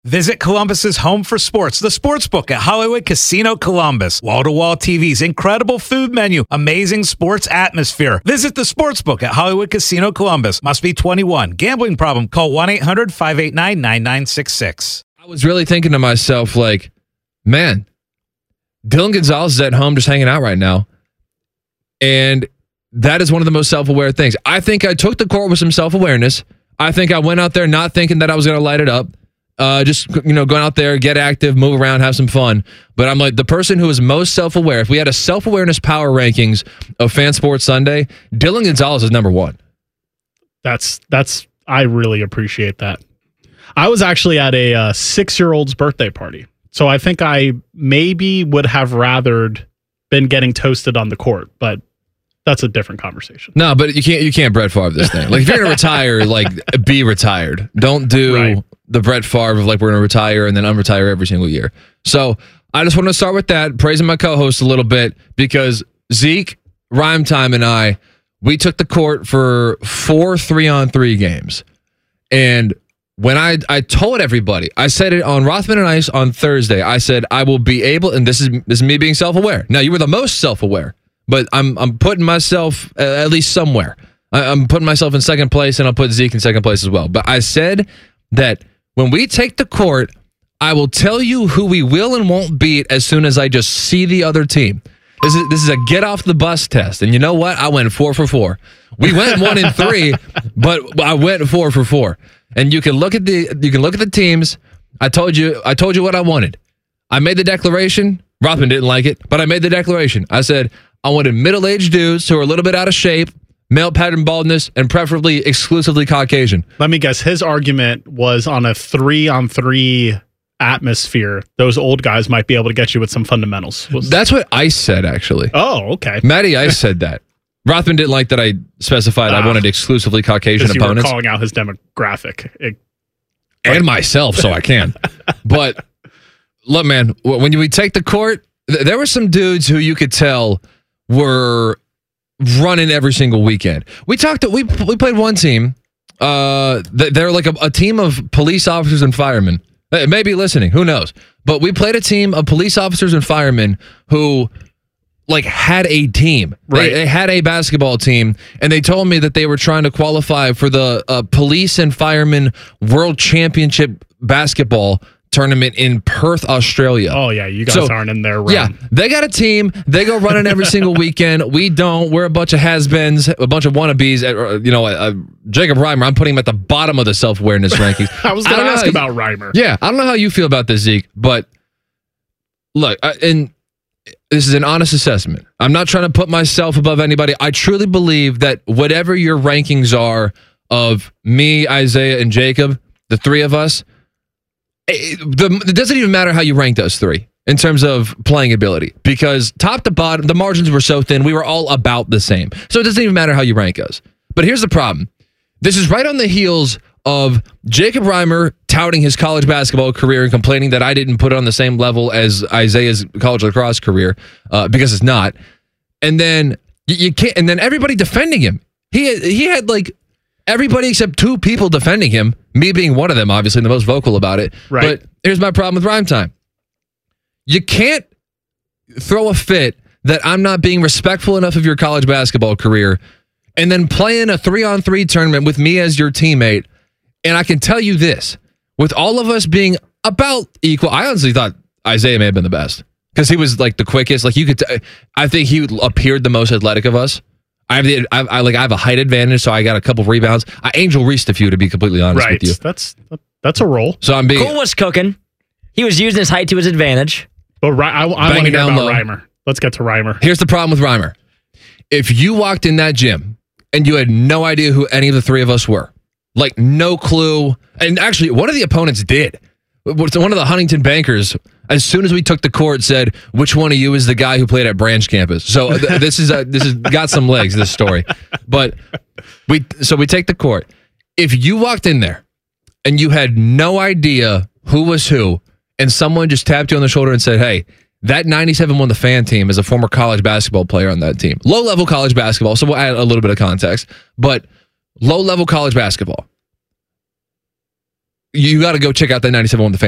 Visit Columbus's home for sports, the Sportsbook at Hollywood Casino Columbus. Wall-to-wall TVs, incredible food menu, amazing sports atmosphere. Visit the Sportsbook at Hollywood Casino Columbus. Must be 21. Gambling problem? Call 1-800-589-9966. I was really thinking to myself, like, man, Dylan Gonzalez is at home just hanging out right now. And that is one of the most self-aware things. I think I took the court with some self-awareness. I think I went out there not thinking that I was going to light it up. Just, going out there, get active, move around, have some fun. But I'm like, the person who is most self-aware, if we had a self-awareness power rankings of Fan Sports Sunday, Dylan Gonzalez is number one. I really appreciate that. I was actually at a 6-year-old's birthday party. So I think I maybe would have rathered been getting toasted on the court, but that's a different conversation. No, but you can't Brett Favre this thing. Like, if you're going to retire, like, be retired. Don't do the Brett Favre of, like, we're going to retire and then unretire every single year. So I just want to start with that, praising my co-host a little bit, because Zeke, Rhyme Time, and we took the court for 4 3-on-3 games. And when I told everybody, I said it on Rothman and Ice on Thursday, I said I will be able, and this is me being self-aware. Now, you were the most self-aware, but I'm putting myself at least somewhere. I'm putting myself in second place, and I'll put Zeke in second place as well. But I said that when we take the court, I will tell you who we will and won't beat as soon as I just see the other team. This is a get off the bus test, and you know what? I went 4 for 4. We went 1 and 3, but I went 4 for 4. And you can look at the teams. I told you what I wanted. I made the declaration. Rothman didn't like it, but I made the declaration. I said I wanted middle-aged dudes who are a little bit out of shape, male pattern baldness, and preferably exclusively Caucasian. Let me guess. His argument was on a 3-on-3 atmosphere, those old guys might be able to get you with some fundamentals. That's what Ice said, actually. Oh, okay. Matty Ice said that. Rothman didn't like that I specified I wanted exclusively Caucasian opponents. You were calling out his demographic. And myself, so I can. But look, man, when we take the court, there were some dudes who you could tell were running every single weekend. We played one team. They're like a team of police officers and firemen. Maybe listening, who knows? But we played a team of police officers and firemen who, like, had a team. Right. They had a basketball team, and they told me that they were trying to qualify for the Police and Firemen World Championship basketball tournament in Perth, Australia. Oh, yeah, you guys aren't in their run. Yeah, they got a team. They go running every single weekend. We don't. We're a bunch of has-beens, a bunch of wannabes. Jacob Reimer, I'm putting him at the bottom of the self-awareness rankings. I was going to ask about Reimer. Yeah, I don't know how you feel about this, Zeke, but look, and this is an honest assessment. I'm not trying to put myself above anybody. I truly believe that whatever your rankings are of me, Isaiah, and Jacob, the three of us, it doesn't even matter how you rank those three in terms of playing ability, because top to bottom, the margins were so thin, we were all about the same. So it doesn't even matter how you rank us. But here's the problem. This is right on the heels of Jacob Reimer touting his college basketball career and complaining that I didn't put it on the same level as Isaiah's college lacrosse career, because it's not. And then you can't. And then everybody defending him. He had like everybody except 2 people defending him. Me being one of them, obviously the most vocal about it. Right. But here's my problem with Rhyme Time. You can't throw a fit that I'm not being respectful enough of your college basketball career, and then playing a 3-on-3 tournament with me as your teammate. And I can tell you this, with all of us being about equal, I honestly thought Isaiah may have been the best because he was like the quickest. Like I think he appeared the most athletic of us. I have a height advantage, so I got a couple of rebounds. I Angel Reesed a few, to be completely honest with you. That's a roll. So I'm being Cole was cooking. He was using his height to his advantage. But I want to hear about Reimer. Let's get to Reimer. Here's the problem with Reimer. If you walked in that gym and you had no idea who any of the three of us were, like no clue, and actually one of the opponents did. One of the Huntington bankers, as soon as we took the court, said, "Which one of you is the guy who played at Branch campus?" So this is got some legs, this story. But we take the court. If you walked in there and you had no idea who was who, and someone just tapped you on the shoulder and said, "Hey, that 97 won the fan team is a former college basketball player on that team, low-level college basketball." So we'll add a little bit of context, but low-level college basketball. You got to go check out that 97 won the fan